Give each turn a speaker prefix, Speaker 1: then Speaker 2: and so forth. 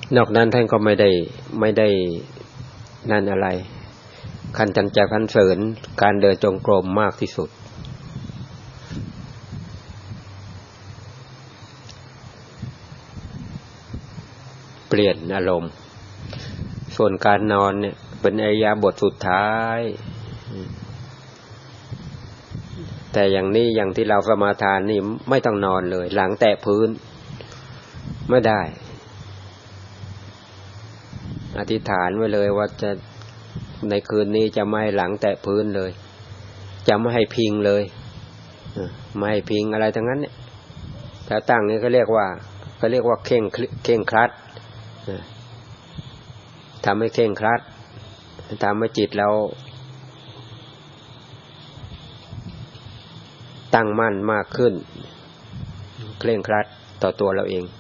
Speaker 1: นอกนั้นท่านก็ไม่ได้นั่นอะไรท่านจะสรรเสริญการเดินจงกรมมากที่สุดเปลี่ยนอารมณ์ส่วนการนอนเนี่ยเป็นอิริยาบถสุดท้ายแต่อย่างที่เราสมาทานนี่ไม่ต้องนอนเลยหลังแตะพื้นไม่ได้อธิษฐานไว้เลยว่าจะในคืนนี้จะไม่ให้หลังแตะพื้นเลยจะไม่ให้พิงเลยไม่ให้พิงอะไรทั้งนั้นเนี่ยถ้าตั้งนี่เขาเรียกว่าเคร่งครัดทำให้เคร่งครัดทำให้จิตเราตั้งมั่นมากขึ้นเคร่งครัดต่อตัวเราเอง